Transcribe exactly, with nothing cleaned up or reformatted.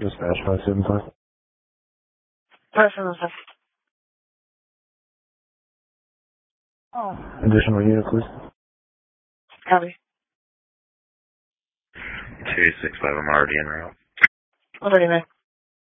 Dispatch five seven five. five seven five. Oh. Additional unit, please. Copy. two six five, I'm already en route. Already, man.